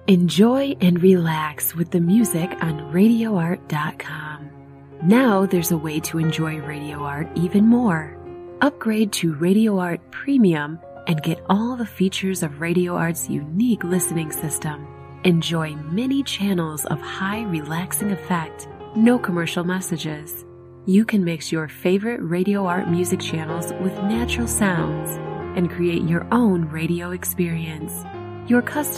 Enjoy and relax with the music on RadioArt.com. Now there's a way to enjoy Radio Art even more. Upgrade to Radio Art Premium and get all the features of Radio Art's unique listening system. Enjoy many channels of high relaxing effect, no commercial messages. You can mix your favorite Radio Art music channels with natural sounds and create your own radio experience. Your custom